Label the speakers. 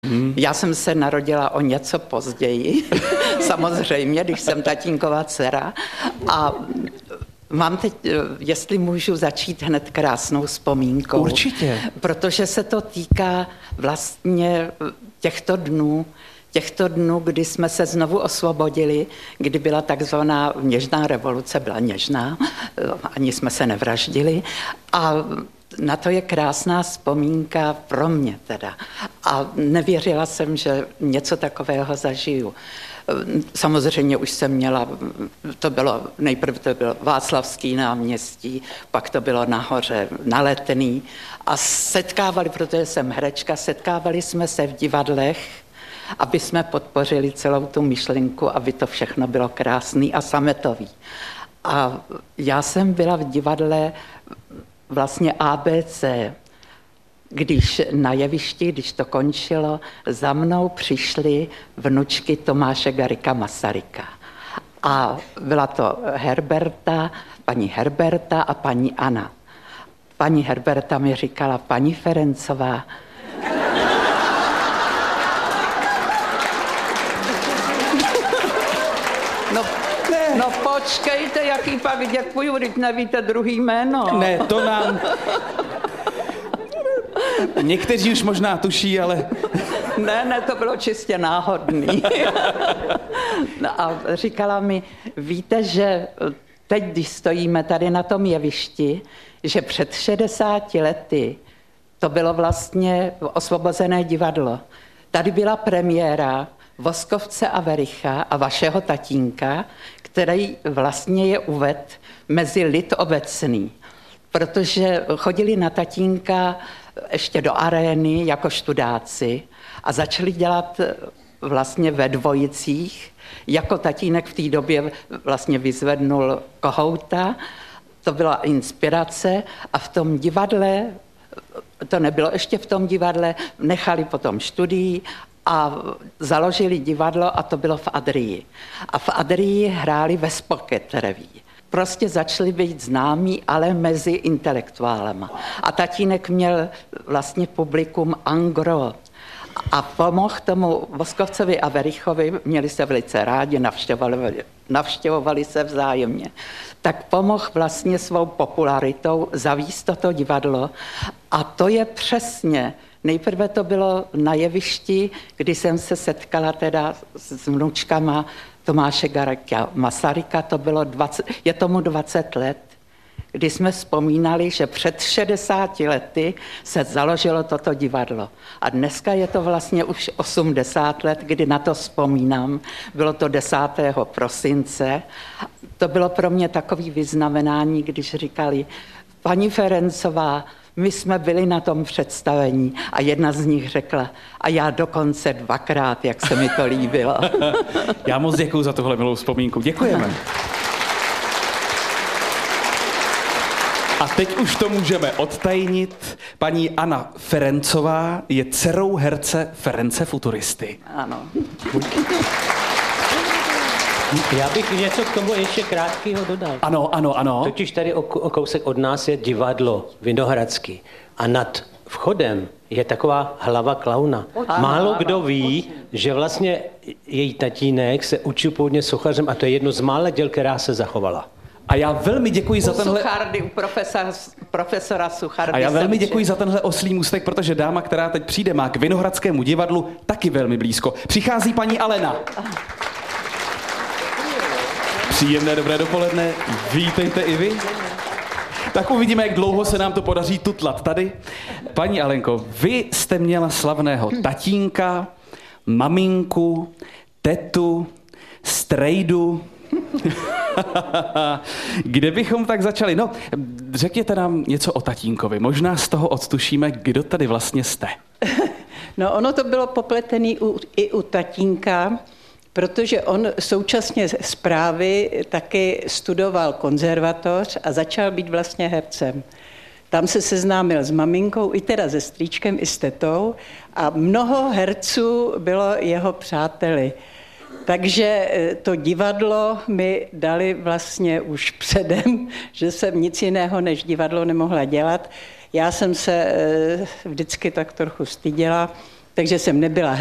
Speaker 1: Já jsem se narodila o něco později, samozřejmě, když jsem tatínková dcera. A mám teď, jestli můžu začít hned krásnou vzpomínkou.
Speaker 2: Určitě.
Speaker 1: Protože se to týká vlastně těchto dnů, kdy jsme se znovu osvobodili, kdy byla takzvaná něžná revoluce, byla něžná, ani jsme se nevraždili. A na to je krásná vzpomínka pro mě teda. A nevěřila jsem, že něco takového zažiju. Samozřejmě už jsem měla, nejprve to bylo Václavský náměstí, pak to bylo nahoře na Letný a protože jsem herečka, setkávali jsme se v divadlech, aby jsme podpořili celou tu myšlenku, aby to všechno bylo krásný a sametový. A já jsem byla v divadle vlastně ABC, když na jevišti, když to končilo, za mnou přišly vnučky Tomáše Garrigua Masaryka. A byla to paní Herberta a paní Anna. Paní Herberta mi říkala, paní Ferencová, No počkejte, jaký pak děkuju, když nevíte druhý jméno.
Speaker 2: Ne, to nám... Někteří už možná tuší, ale...
Speaker 1: Ne, to bylo čistě náhodný. No a říkala mi, víte, že teď, když stojíme tady na tom jevišti, že před 60 lety to bylo vlastně Osvobozené divadlo. Tady byla premiéra Voskovce a Vericha a vašeho tatínka, který vlastně je uvedl mezi lid obecný, protože chodili na tatínka ještě do arény jako študáci a začali dělat vlastně ve dvojicích, jako tatínek v té době vlastně vyzvednul Kohouta, to byla inspirace a v tom divadle, to nebylo ještě v tom divadle, nechali potom studii a založili divadlo a to bylo v Adrii. A v Adrii hráli ve Spocket Revue. Prostě začali být známí, ale mezi intelektuálema. A tatínek měl vlastně publikum en gros. A pomohl tomu Voskovcovi a Verichovi, měli se velice rádi, navštěvovali se vzájemně. Tak pomohl vlastně svou popularitou zavíst toto divadlo. A to je přesně, nejprve to bylo na jevišti, kdy jsem se setkala teda s vnučkama Tomáše Garrigua Masaryka, je tomu 20 let, kdy jsme vzpomínali, že před 60 lety se založilo toto divadlo. A dneska je to vlastně už 80 let, kdy na to vzpomínám. Bylo to 10. prosince. To bylo pro mě takový vyznamenání, když říkali, paní Ferencová, my jsme byli na tom představení a jedna z nich řekla, a já dokonce 2krát, jak se mi to líbilo.
Speaker 2: Já moc děkuju za tohle milou vzpomínku. Děkujeme. A teď už to můžeme odtajnit. Paní Anna Ferencová je dcerou herce Ference Futuristy.
Speaker 1: Ano.
Speaker 3: Já bych něco k tomu ještě krátkýho dodal.
Speaker 2: Ano.
Speaker 3: Totiž tady o kousek od nás je divadlo Vinohradský a nad vchodem je taková hlava klauna. Málo kdo ví, že vlastně její tatínek se učil původně sochařem a to je jedno z mála děl, která se zachovala.
Speaker 2: A já velmi děkuji za tenhle...
Speaker 1: U profesora Suchardy.
Speaker 2: A já velmi děkuji za tenhle oslý můstek, protože dáma, která teď přijde, má k Vinohradskému divadlu taky velmi blízko. Přichází paní Alena. Příjemné dobré dopoledne, vítejte i vy. Tak uvidíme, jak dlouho se nám to podaří tutlat tady. Paní Alenko, vy jste měla slavného tatínka, maminku, tetu, strejdu. Kde bychom tak začali? No, řekněte nám něco o tatínkovi. Možná z toho odtušíme, kdo tady vlastně jste.
Speaker 4: No, ono to bylo popletené i u tatínka, protože on současně z Právy taky studoval konzervatoř a začal být vlastně hercem. Tam se seznámil s maminkou, i teda se strýčkem, i s tetou a mnoho herců bylo jeho přáteli. Takže to divadlo mi dali vlastně už předem, že jsem nic jiného než divadlo nemohla dělat. Já jsem se vždycky tak trochu styděla, takže jsem nebyla